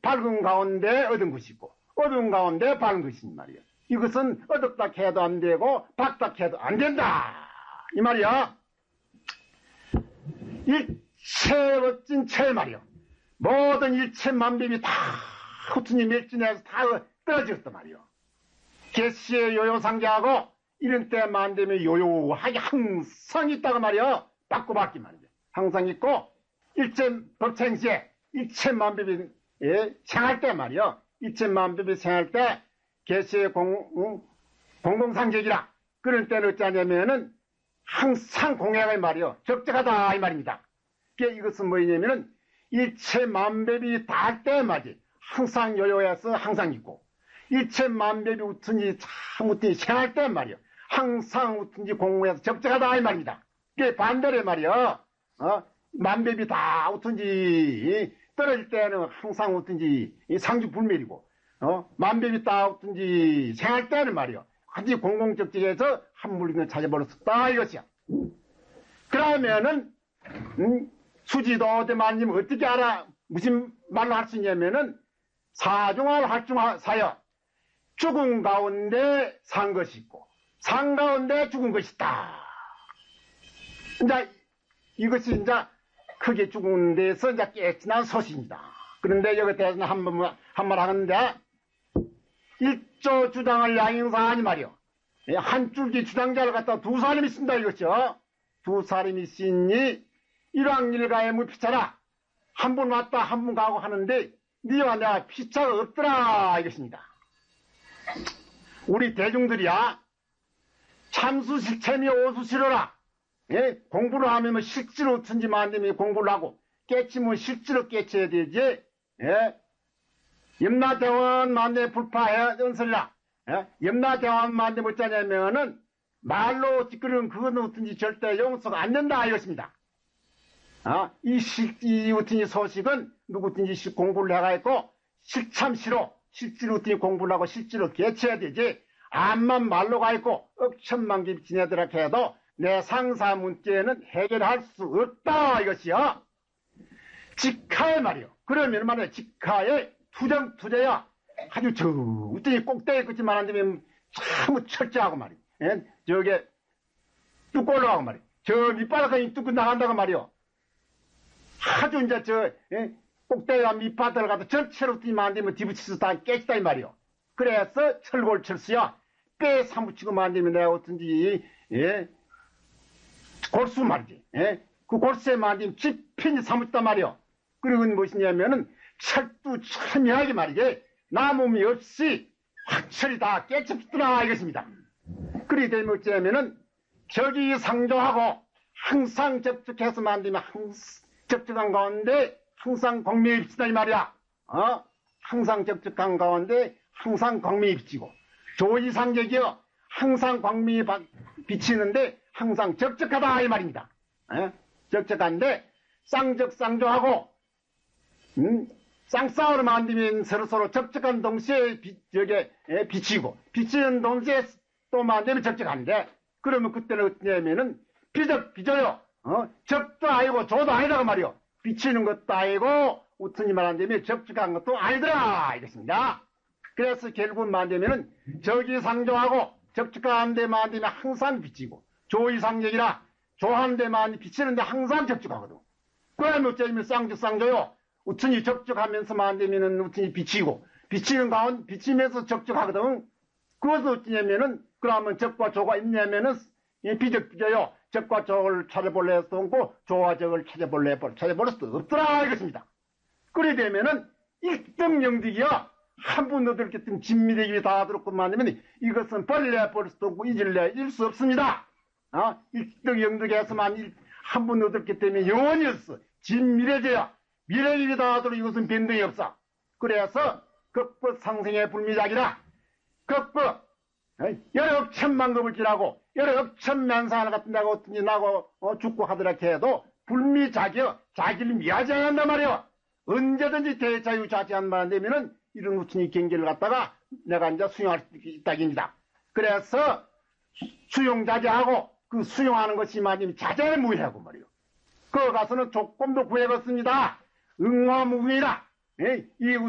밝은 가운데 어두운 것이 있고 어두운 가운데 밝은 것이 말이야. 이것은 어둡다 해도 안 되고 밝다 해도 안 된다 이 말이야. 일체 어찐 체 말이야. 모든 일체 만법이 다 후투니 멸진해서 다 떨어졌단 말이야. 개시의 요요상계하고 이런 때만 되면 요요하게 항상 있다가 말이야. 바꾸바뀌 말이야. 항상 있고 일체 법생시에 일체 만법이 생할 때 말이야. 일체 만법이 생할 때 개시의 공공상객이라 그런 때는 어쩌냐면은 항상 공해가 말이야. 적적하다 이 말입니다. 이것은 뭐냐면은 일체 만법이 다 할 때 말이야. 항상 요요해서 항상 있고 일체 만법이 웃든지 참 웃든지 생할 때 말이야. 항상 웃든지 공부해서 적적하다 이 말입니다. 그게 반대로 말이야. 만법이 다 웃든지 떨어질 때는 항상 웃든지 상주불멸이고 만법이 다 웃든지 생할 때는 말이야. 아주 공공적적해서 한 물건을 찾아버렸다 이것이야. 그러면은 수지도 어때만님 어떻게 알아? 무슨 말로 할 수 있냐면은 사중할 할중사여 죽은 가운데 산 것이 있고 산 가운데 죽은 것이 있다. 이제 이것이 이제 크게 죽은 데서 이제 깨끗한 소식입니다. 그런데 여기 대해서는 한 말 하는데 일조 주당을 양행사하니 말이요. 한 줄기 주당자를 갖다 두 사람이 쓴다 이것이요. 두 사람이 쓰니 일왕일가에 무피차라. 한 분 왔다 한 분 가고 하는데 니와 내가 피차가 없더라 이것입니다. 우리 대중들이야 참수실체미 오수실어라. 공부를 하면 뭐 실제로 어쩐지 만들면 공부를 하고 깨치면 실제로 깨쳐야 되지. 염라대원 만대 불파해 은설라. 염라대원 만대 못자냐면은 말로 찌끄러운 그건 어떤지 절대 용서가 안 된다 이것입니다. 이 어떤지 소식은 누구든지 공부를 해가지고 실참시로 실제로 어떤지 공부를 하고 실제로 개쳐야 되지. 암만 말로 가있고 억천만 개 지내더라 해도 내 상사 문제는 해결할 수 없다 이것이요. 직하에 말이요. 그러면 말이야 직하에 투정투재야 아주 저 어떤 꼭대기 끝이만 안 되면 참 철저하고 말이야. 저게 뚝 올라가고 말이야. 저 밑바닥까지 뚝 나간다고 말이요. 아주 이제 저 꼭대기와 밑바닥을 갖다 전체로 뛰면 안 되면 뒤붙여서 다 깨지다 이 말이요. 그래서 철골철수야 뼈에 사무치고 안 되면 내가 어떤지 골수 말이지. 그 골수에만 안 되면 집힌이 사무치다 말이요. 그리고 무엇이냐면은 철두 첨예하게 말이지 나 몸이 없이 확철이 다 깨쳤더라 이것입니다. 그리 되면 어쩌면은 저기 상조하고 항상 접촉해서만 안 되면 접촉한 가운데 항상 광명이 비치다 이 말이야. 항상 접촉한 가운데 항상 광명이 비치고 조지상객이여 항상 광명이 비치는데 항상 적적하다 이 말입니다. 적적한데 쌍적쌍조하고 쌍싸움을 만들면 서로서로 적적한 동시에 비치고 비치는 동시에 또 만들면 적적한데 그러면 그때는 어떠냐면은 비져요. 적도 아니고 조도 아니라고 말이요. 비치는 것도 아니고 우튼이 말한다면 적적한 것도 아니더라 이것입니다. 그래서 결국은 만들면은 저기상조하고 적적한 데만 되면 항상 비치고 조이상적이라 조한 데만 비치는데 항상 적적하거든. 그러면 어쩌면 쌍적쌍조요. 우튼이 적적하면서만 되면은 우튼이 비치고 비치는 가운데 비치면서 적적하거든. 그것은 어찌냐면은 그러면 적과 조가 있냐면은 비적비져요. 적과 적을 찾아볼래 해서 없고 조와 적을 찾아볼 수 없더라 이것입니다. 그래 되면은 1등 영득이야. 한 분 얻을겠든 진미대기 다 들었고만 하면 이것은 벌래 버릴 수도 없고 잊을래 잊을 수 없습니다. 1등 영득에서만 한 분 얻었기 때문에 영원히 없어. 진미래제야. 미래일이 다 하도록 이것은 변동이 없어. 그래서 극법 상생의 불미작이라 극법 여러 억천만 급을 지라고 여러 억천만사하나 같은 데가 어떤지 나고 죽고 하더라 해도 불미작이여. 자기를 미하지 않는단 말이여. 언제든지 대자유자재한만 되면은 이런 우천이 경계를 갖다가 내가 이제 수용할 수 있다입니다. 그래서 수용자재하고 그 수용하는 것이 맞으면 자재무해하고 말이요. 그 가서는 조금 더 구해봤습니다. 응화무궁이라 이